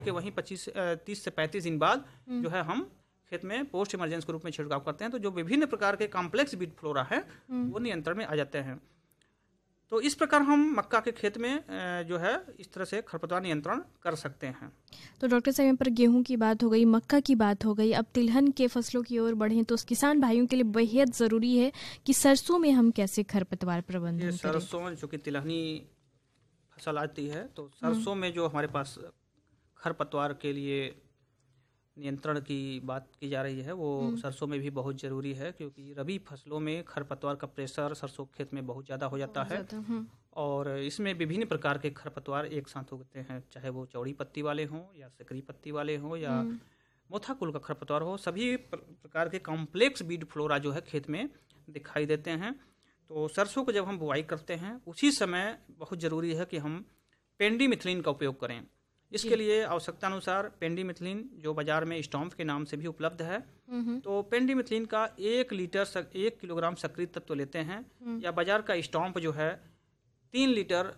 कि वहीं 30 से 35 दिन बाद जो है हम खेत में पोस्ट इमरजेंस के रूप में छिड़काव करते हैं। तो जो विभिन्न प्रकार के कॉम्प्लेक्स बीट फ्लोरा है वो नियंत्रण में आ जाते हैं। तो इस प्रकार हम मक्का के खेत में जो है इस तरह से खरपतवार नियंत्रण कर सकते हैं। तो डॉक्टर साहब, यहाँ पर गेहूं की बात हो गई, मक्का की बात हो गई, अब तिलहन के फसलों की ओर बढ़ें तो किसान भाइयों के लिए बेहद ज़रूरी है कि सरसों में हम कैसे खरपतवार प्रबंधन करें। सरसों जो कि तिलहनी फसल आती है, तो सरसों में जो हमारे पास खरपतवार के लिए नियंत्रण की बात की जा रही है वो सरसों में भी बहुत ज़रूरी है, क्योंकि रबी फसलों में खरपतवार का प्रेशर सरसों खेत में बहुत ज़्यादा हो जाता है। और इसमें विभिन्न प्रकार के खरपतवार एक साथ उगते हैं, चाहे वो चौड़ी पत्ती वाले हों या सकरी पत्ती वाले हों या मोथा कुल का खरपतवार हो। सभी प्रकार के कॉम्प्लेक्स बीड फ्लोरा जो है खेत में दिखाई देते हैं। तो सरसों को जब हम बुआई करते हैं उसी समय बहुत ज़रूरी है कि हम पेंडीमिथलिन का उपयोग करें। इसके लिए आवश्यकता अनुसार पेंडीमिथलिन जो बाजार में स्टॉम्प के नाम से भी उपलब्ध है, तो पेंडीमिथलिन का 1 किलोग्राम सक्रिय तत्व लेते हैं, या बाजार का स्टॉम्प जो है 3 लीटर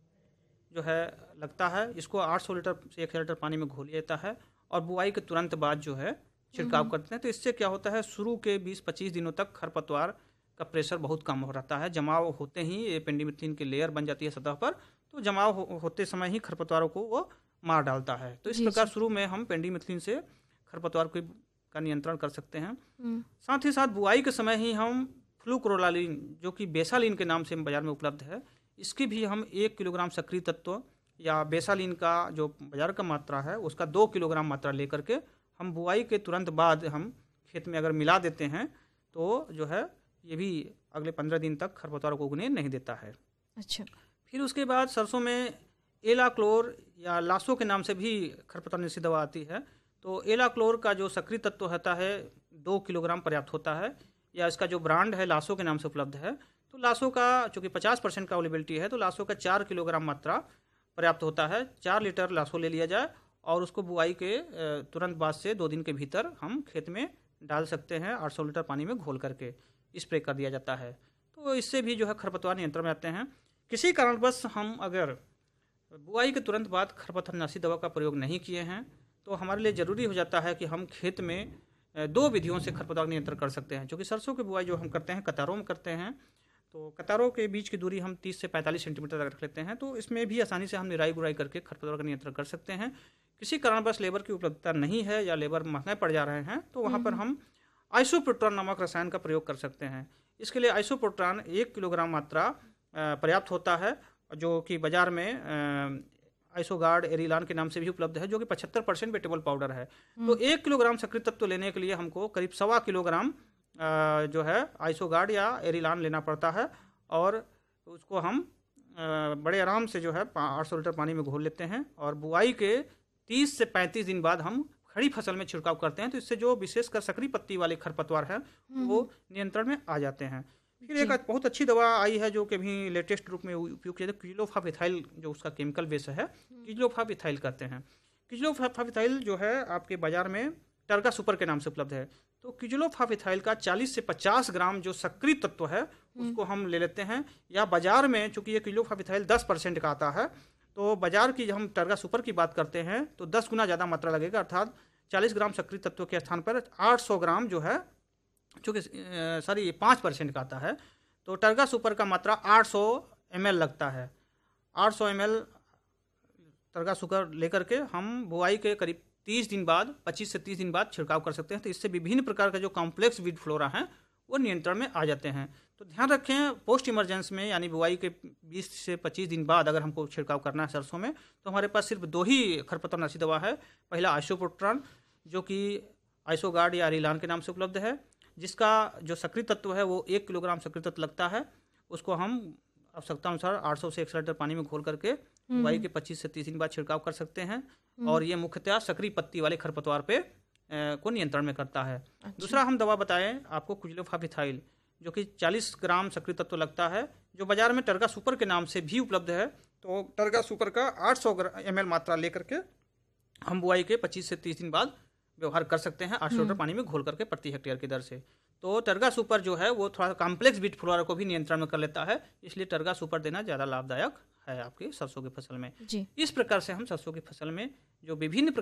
जो है लगता है, इसको 800 लीटर से 1000 लीटर पानी में घोल लिया जाता है और बुआई के तुरंत बाद जो है छिड़काव करते हैं। तो इससे क्या होता है, शुरू के 20-25 दिनों तक खरपतवार का प्रेशर बहुत कम हो रहता है। जमाव होते ही ये पेंडीमिथलिन की लेयर बन जाती है सतह पर, तो जमाव होते समय ही खरपतवारों को वो मार डालता है। तो इस प्रकार शुरू में हम पेंडीमिथलिन से खरपतवार का नियंत्रण कर सकते हैं। साथ ही साथ बुआई के समय ही हम फ्लूक्रोलालिन जो कि बेसालिन के नाम से बाजार में उपलब्ध है, इसकी भी हम 1 किलोग्राम सक्रिय तत्व या बेसालिन का जो बाजार का मात्रा है उसका 2 किलोग्राम मात्रा लेकर के हम बुआई के तुरंत बाद हम खेत में अगर मिला देते हैं तो जो है ये भी अगले 15 दिन तक खरपतवार को उगने नहीं देता है। अच्छा। फिर उसके बाद सरसों में एलाक्लोर या लासो के नाम से भी खरपतवार निषेधी दवा आती है। तो एलाक्लोर का जो सक्रिय तत्व होता है 2 किलोग्राम पर्याप्त होता है, या इसका जो ब्रांड है लासो के नाम से उपलब्ध है। तो लासो का चूँकि 50% का अवेलेबिलिटी है, तो लासो का 4 किलोग्राम मात्रा पर्याप्त होता है। 4 लीटर लासो ले लिया जाए और उसको बुआई के तुरंत बाद से 2 दिन के भीतर हम खेत में डाल सकते हैं। 800 लीटर पानी में घोल करके स्प्रे कर दिया जाता है। तो इससे भी जो है खरपतवार नियंत्रण में आते हैं। किसी कारणवश हम अगर बुआई के तुरंत बाद खरपतवारनाशी दवा का प्रयोग नहीं किए हैं तो हमारे लिए ज़रूरी हो जाता है कि हम खेत में 2 विधियों से खरपतवार नियंत्रण कर सकते हैं। क्योंकि सरसों की बुआई जो हम करते हैं कतारों में करते हैं, तो कतारों के बीच की दूरी हम 30 से 45 सेंटीमीटर तक रख लेते हैं। तो इसमें भी आसानी से हम निराई गुराई करके खरपतवार का नियंत्रण कर सकते हैं। किसी कारणवश लेबर की उपलब्धता नहीं है या लेबर महंगे पड़ जा रहे हैं तो वहाँ पर हम आइसोप्रोट्रॉन नामक रसायन का प्रयोग कर सकते हैं। इसके लिए आइसोप्रोट्रॉन 1 किलोग्राम मात्रा पर्याप्त होता है, जो कि बाजार में आइसोगार्ड एरिलान के नाम से भी उपलब्ध है, जो कि 75% वेटेबल पाउडर है। तो 1 किलोग्राम सक्रिय तत्व लेने के लिए हमको करीब 1.25 किलोग्राम जो है आइसोगार्ड या एरिलान लेना पड़ता है, और उसको हम बड़े आराम से जो है 800 लीटर पानी में घोल लेते हैं और बुआई के 30 से 35 दिन बाद हम खड़ी फसल में छिड़काव करते हैं। तो इससे जो विशेषकर सकरी पत्ती वाले खरपतवार है वो नियंत्रण में आ जाते हैं। फिर एक बहुत अच्छी दवा आई है जो कि अभी लेटेस्ट रूप में उपयोग किया जाता है, क्विजलोफाविथाइल, जो उसका केमिकल बेस है क्विजलोफाविथाइल कहते हैं। क्विजलोफाविथाइल जो है आपके बाजार में टर्गा सुपर के नाम से उपलब्ध है। तो क्विजलोफाविथाइल का 40 से 50 ग्राम जो सक्रिय तत्व है उसको हम ले लेते हैं, या बाजार में चूंकि ये क्विजलोफाविथाइल 10% का आता है, तो बाजार की जब हम टर्गा सुपर की बात करते हैं तो 10 गुना ज़्यादा मात्रा लगेगा, अर्थात 40 ग्राम सक्रिय तत्व के स्थान पर 800 ग्राम जो है, चूँकि 5% का आता है, तो टर्गा सुपर का मात्रा 800 ml लगता है। 800 ml टर्गा सुपर लेकर के हम बुआई के करीब 30 दिन बाद 25 से 30 दिन बाद छिड़काव कर सकते हैं। तो इससे विभिन्न प्रकार का जो कॉम्प्लेक्स वीड फ्लोरा हैं वो नियंत्रण में आ जाते हैं। तो ध्यान रखें, पोस्ट इमरजेंस में यानी बुआई के 20 से 25 दिन बाद अगर हमको छिड़काव करना है सरसों में, तो हमारे पास सिर्फ 2 ही खरपतवारनाशी दवा है। पहला आइसोप्रोट्रॉन जो कि आइसोगार्ड या एरिलान के नाम से उपलब्ध है, जिसका जो सक्रिय तत्व है वो 1 किलोग्राम सक्रिय तत्व लगता है। उसको हम आवश्यकता अनुसार 800 से 100 लीटर पानी में घोल करके बुआई के 25 से 30 दिन बाद छिड़काव कर सकते हैं, और ये मुख्यतः सक्रिय पत्ती वाले खरपतवार पे को नियंत्रण में करता है। अच्छा। दूसरा हम दवा बताएं आपको क्विजलोफाविथाइल, जो कि 40 ग्राम सक्रिय तत्व लगता है, जो बाजार में टर्गा सुपर के नाम से भी उपलब्ध है। तो टर्गा सुपर का 800 ml मात्रा लेकर के हम बुआई के 25 से 30 दिन बाद व्यवहार कर सकते हैं 800 लीटर पानी में घोल करके प्रति हेक्टेयर की दर से। तो टर्गा सुपर जो है वो थोड़ा कॉम्प्लेक्स बीट फ्लोरा को भी नियंत्रण में कर लेता है, इसलिए टर्गा सुपर देना ज़्यादा लाभदायक है आपकी सरसों की फसल में। जी। इस प्रकार से हम सरसों की फसल में जो विभिन्न